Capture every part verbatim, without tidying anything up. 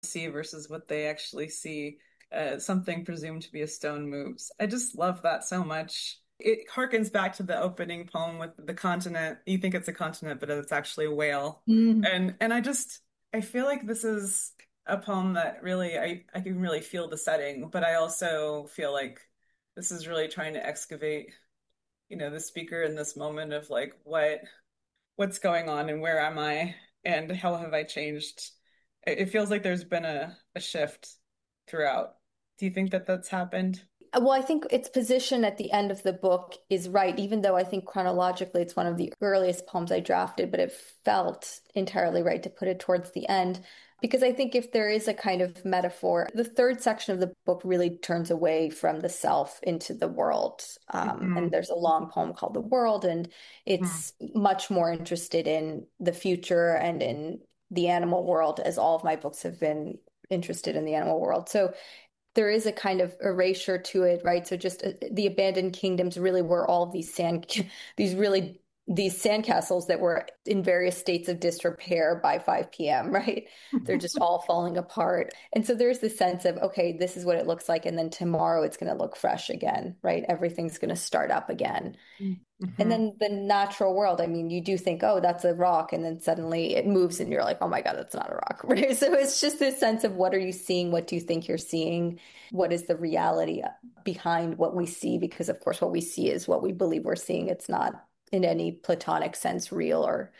see versus what they actually see. Uh, something presumed to be a stone moves. I just love that so much. It harkens back to the opening poem with the continent. You think it's a continent, but it's actually a whale. Mm. And and I just I feel like this is a poem that really I, I can really feel the setting, but I also feel like this is really trying to excavate, you know, the speaker in this moment of like what what's going on and where am I and how have I changed? It it feels like there's been a, a shift throughout. Do you think that that's happened? Well, I think its position at the end of the book is right, even though I think chronologically it's one of the earliest poems I drafted, but it felt entirely right to put it towards the end. Because I think if there is a kind of metaphor, the third section of the book really turns away from the self into the world. Um, and Hmm. there's a long poem called The World, and Hmm. it's much more interested in the future and in the animal world, as all of my books have been interested in the animal world. So there is a kind of erasure to it, right? So just uh, the abandoned kingdoms really were all of these sand, these really these sandcastles that were in various states of disrepair by five p m, right? They're just all falling apart. And so there's this sense of, okay, this is what it looks like. And then tomorrow it's going to look fresh again, right? Everything's going to start up again. And Hmm. then the natural world, I mean, you do think, oh, that's a rock. And then suddenly it moves and you're like, oh my God, that's not a rock. Right? So it's just this sense of what are you seeing? What do you think you're seeing? What is the reality behind what we see? Because, of course, what we see is what we believe we're seeing. It's not in any platonic sense real or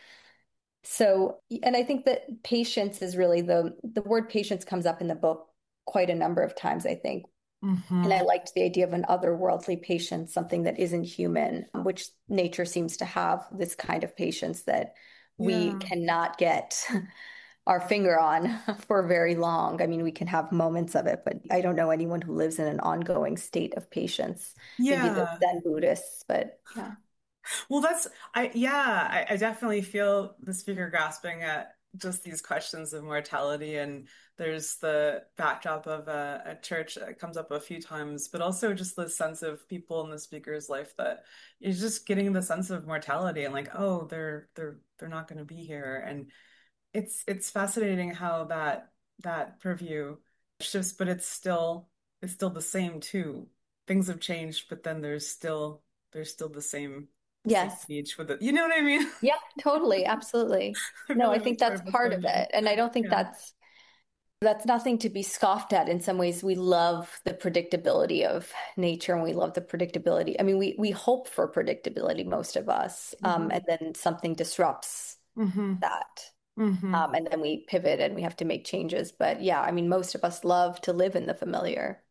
so. And I think that patience is really the the word patience comes up in the book quite a number of times, I think. And I Hmm. liked the idea of an otherworldly patience, something that isn't human, which nature seems to have this kind of patience that we Yeah. cannot get our finger on for very long. I mean, we can have moments of it, but I don't know anyone who lives in an ongoing state of patience. Maybe the Yeah. Zen Buddhists, but yeah. Well, that's I yeah, I, I definitely feel the speaker grasping at just these questions of mortality, and there's the backdrop of a, a church that comes up a few times, but also just the sense of people in the speaker's life that you're just getting the sense of mortality and like, oh, they're they're they're not going to be here, and it's it's fascinating how that that purview shifts, but it's still it's still the same too. Things have changed, but then there's still there's still the same the same Yes. beach with it. You know what I mean? Yeah, totally. Absolutely. I No, feel I like think that's that's part of the part of poem. it. And I don't think Yeah. that's That's nothing to be scoffed at. In some ways, we love the predictability of nature and we love the predictability. I mean, we we hope for predictability, most of us, um, Hmm. and then something disrupts Hmm. that. Hmm. Um, and then we pivot and we have to make changes. But yeah, I mean, most of us love to live in the familiar.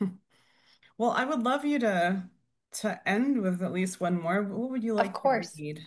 Well, I would love you to to end with at least one more. What would you Of like to course, read?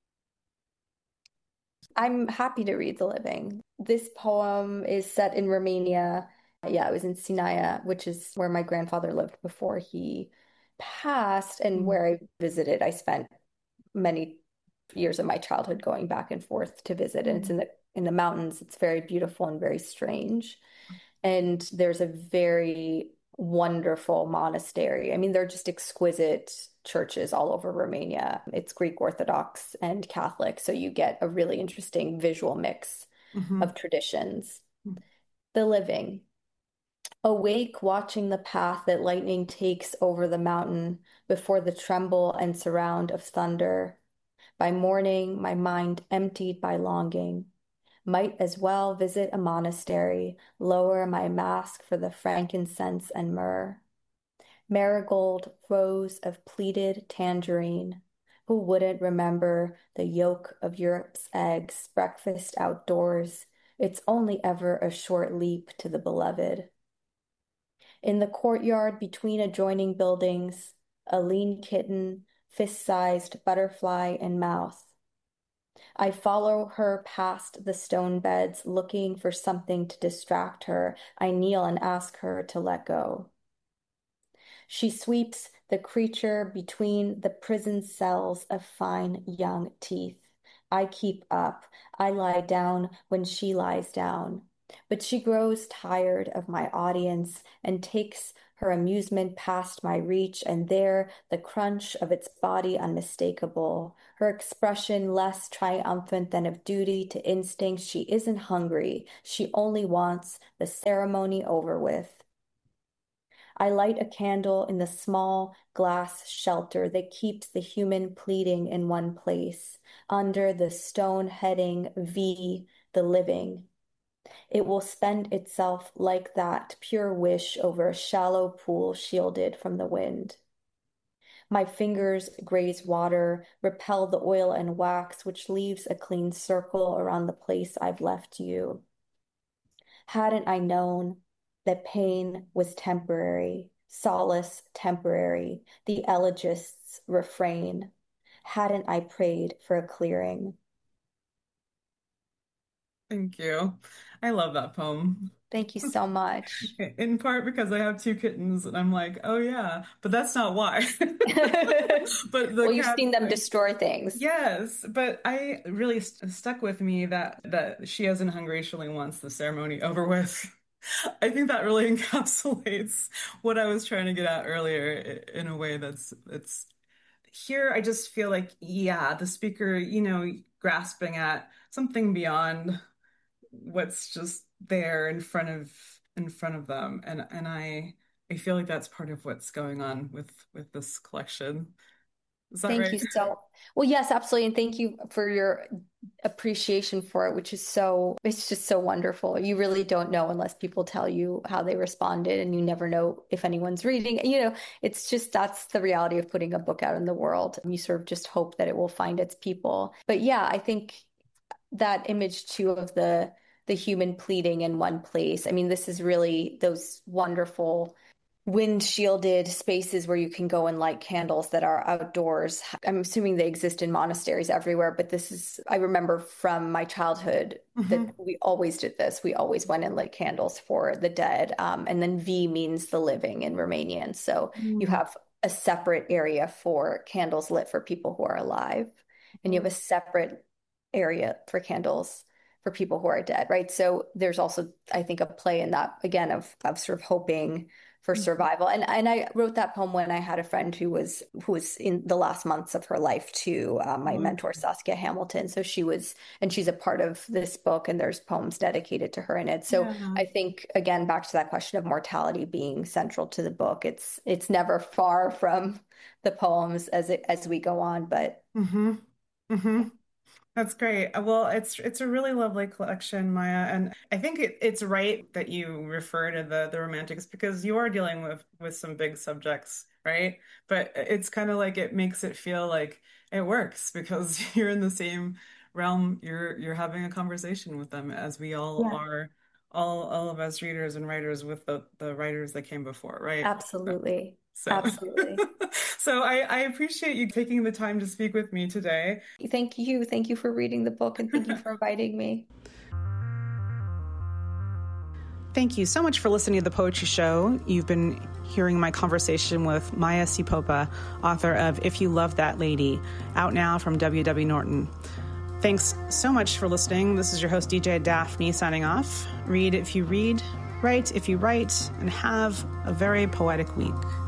I'm happy to read The Living. This poem is set in Romania. Yeah, it was in Sinaia, which is where my grandfather lived before he passed and Mm. where I visited. I spent many years of my childhood going back and forth to visit, and it's in the in the mountains. It's very beautiful and very strange. And there's a very wonderful monastery. I mean, they're just exquisite churches all over Romania. It's Greek Orthodox and Catholic, so you get a really interesting visual mix Hmm. of traditions. The living. Awake, watching the path that lightning takes over the mountain before the tremble and surround of thunder. By morning, my mind emptied by longing. Might as well visit a monastery, lower my mask for the frankincense and myrrh. Marigold, rose of pleated tangerine. Who wouldn't remember the yolk of Europe's eggs, breakfast outdoors? It's only ever a short leap to the beloved. In the courtyard between adjoining buildings, a lean kitten, fist-sized butterfly in mouth. I follow her past the stone beds, looking for something to distract her. I kneel and ask her to let go. She sweeps the creature between the prison cells of fine young teeth. I keep up. I lie down when she lies down. But she grows tired of my audience and takes her amusement past my reach, and there the crunch of its body unmistakable, her expression less triumphant than of duty to instinct. She isn't hungry, she only wants the ceremony over with. I light a candle in the small glass shelter that keeps the human pleading in one place, under the stone heading V, the living. It will spend itself like that pure wish over a shallow pool shielded from the wind. My fingers graze water, repel the oil and wax, which leaves a clean circle around the place I've left you. Hadn't I known that pain was temporary, solace temporary, the elegist's refrain, hadn't I prayed for a clearing? Thank you. I love that poem. Thank you so much. In part because I have two kittens and I'm like, oh yeah, but that's not why. But the Well, you've cat, seen them destroy things. yes, but I really st stuck with me that that she isn't hungry, she only wants the ceremony over with. I think that really encapsulates what I was trying to get at earlier i- in a way that's it's here. I just feel like, yeah, the speaker, you know, grasping at something beyond what's just there in front of in front of them, and and I I feel like that's part of what's going on with with this collection. Is that Thank right? you so, well, yes, absolutely. And thank you for your appreciation for it, which is so, it's just so wonderful. You really don't know unless people tell you how they responded, and you never know if anyone's reading. You know, it's just that's the reality of putting a book out in the world. You sort of just hope that it will find its people. But yeah, I think that image too of the the human pleading in one place. I mean, this is really those wonderful wind shielded spaces where you can go and light candles that are outdoors. I'm assuming they exist in monasteries everywhere, but this is, I remember from my childhood that Hmm. we always did this. We always went and lit candles for the dead. Um, and then V means the living in Romanian. So you Mm. have a separate area for candles lit for people who are alive, and you have a separate area for candles for people who are dead, right? So there's also, I think, a play in that again of of sort of hoping for survival. And and I wrote that poem when I had a friend who was who was in the last months of her life too. Uh, my Mhm. mentor Saskia Hamilton. So she was, and she's a part of this book, and there's poems dedicated to her in it. So Yeah. I think again back to that question of mortality being central to the book. It's it's never far from the poems as it as we go on, but Hmm. Hmm. That's great. Uh, Well, it's it's a really lovely collection, Maya, and I think it, it's right that you refer to the the romantics because you are dealing with with some big subjects, right? But it's kind of like it makes it feel like it works because you're in the same realm. You're you're having a conversation with them as we all yeah, are, all all of us readers and writers with the the writers that came before, right? absolutely. So, Absolutely. so I, I appreciate you taking the time to speak with me today. Thank you. Thank you for reading the book, and thank you for inviting me. Thank you so much for listening to The Poetry Show. You've been hearing my conversation with Maya Sipopa, author of If You Love That Lady, out now from W W. Norton. Thanks so much for listening. This is your host, D J Daphne, signing off. Read if you read, write if you write, and have a very poetic week.